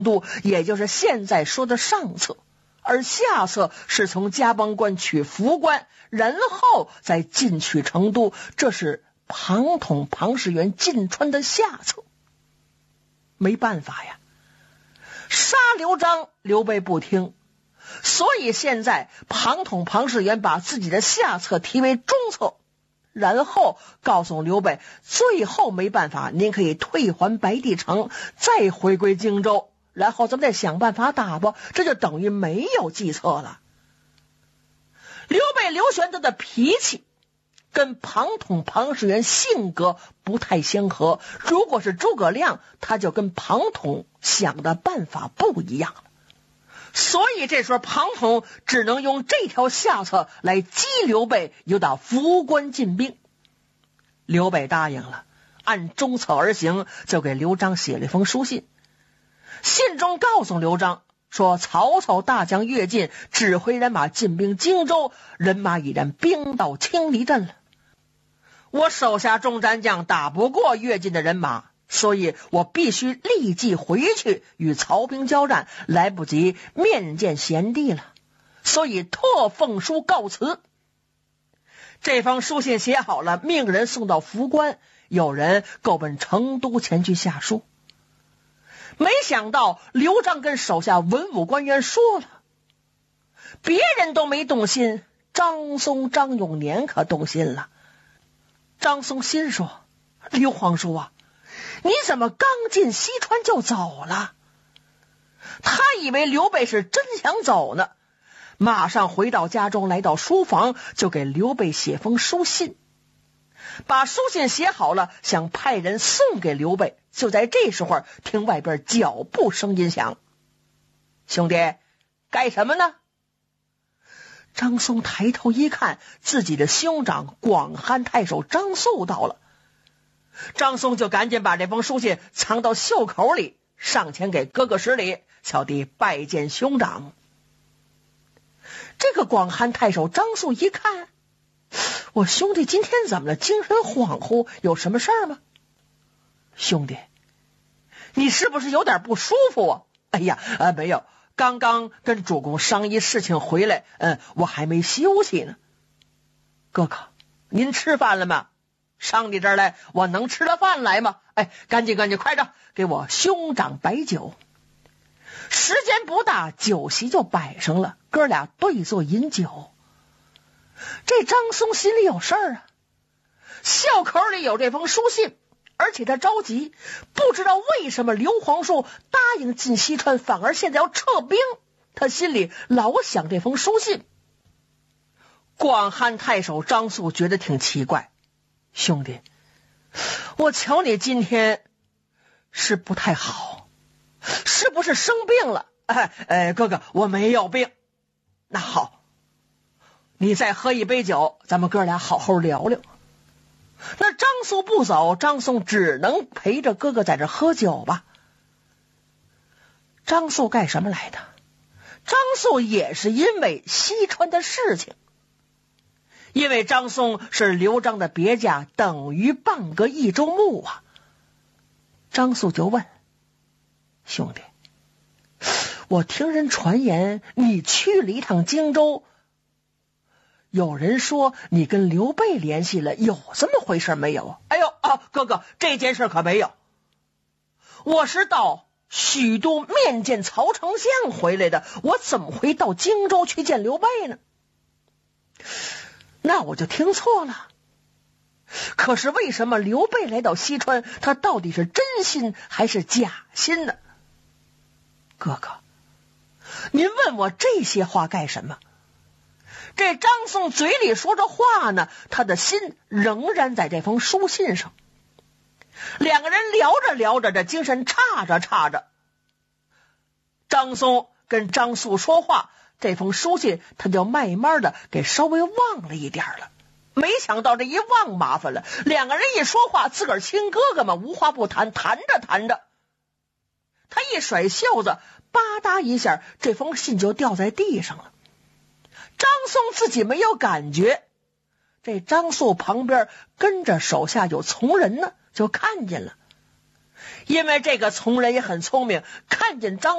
都，也就是现在说的上策，而下策是从嘉邦关取福关，然后再进取成都，这是庞统、庞士元进川的下策。没办法呀，杀刘璋，刘备不听，所以现在庞统、庞士元把自己的下策提为中策，然后告诉刘备，最后没办法，您可以退还白帝城，再回归荆州，然后咱们再想办法打吧，这就等于没有计策了。刘备、刘玄德的脾气跟庞统、庞士元性格不太相合，如果是诸葛亮，他就跟庞统想的办法不一样了。所以这时候庞统只能用这条下策来激刘备有到福关进兵。刘备答应了，按中策而行，就给刘璋写了一封书信。信中告诉刘璋说，曹操大将乐进指挥人马进兵荆州，人马已然兵到青离镇了。我手下众战将打不过乐进的人马，所以我必须立即回去与曹兵交战，来不及面见贤弟了，所以特奉书告辞。这封书信写好了，命人送到福关，有人够奔成都前去下书。没想到刘璋跟手下文武官员说了，别人都没动心，张松、张永年可动心了。张松心说，刘皇叔啊，你怎么刚进西川就走了？他以为刘备是真想走呢，马上回到家中，来到书房，就给刘备写封书信。把书信写好了，想派人送给刘备。就在这时候，听外边脚步声音响，兄弟，干什么呢？张松抬头一看，自己的兄长广汉太守张肃到了。张松就赶紧把这封书信藏到袖口里，上前给哥哥施礼，小弟拜见兄长。这个广汉太守张肃一看，我兄弟今天怎么了？精神恍惚，有什么事儿吗？兄弟，你是不是有点不舒服啊？哎呀，没有，刚刚跟主公商议事情回来，我还没休息呢。哥哥，您吃饭了吗？上你这儿来，我能吃了饭来吗？赶紧快着，给我兄长摆酒。时间不大，酒席就摆上了，哥俩对坐饮酒。这张松心里有事儿啊，袖口里有这封书信，而且他着急，不知道为什么刘皇叔答应进西川，反而现在要撤兵，他心里老想这封书信。广汉太守张肃觉得挺奇怪，兄弟，我瞧你今天是不太好，是不是生病了？哥哥，我没有病。那好，你再喝一杯酒，咱们哥俩好好聊聊。那张肃不走，张松只能陪着哥哥在这喝酒吧。张肃干什么来的？张肃也是因为西川的事情，因为张松是刘璋的别驾，等于半个益州牧啊。张肃就问，兄弟，我听人传言你去了一趟荆州，有人说你跟刘备联系了，有这么回事没有？哥哥，这件事可没有，我是到许都面见曹丞相回来的，我怎么会到荆州去见刘备呢？那我就听错了。可是为什么刘备来到西川，他到底是真心还是假心呢？哥哥，您问我这些话干什么？这张颂嘴里说着话呢，他的心仍然在这封书信上。两个人聊着聊着，这精神差着，张松跟张肃说话，这封书信他就慢慢的给稍微忘了一点了。没想到这一忘麻烦了，两个人一说话，自个儿亲哥哥嘛，无话不谈，谈着他一甩袖子，吧嗒一下，这封信就掉在地上了。张松自己没有感觉，这张肃旁边跟着手下有从人呢，就看见了。因为这个从人也很聪明，看见张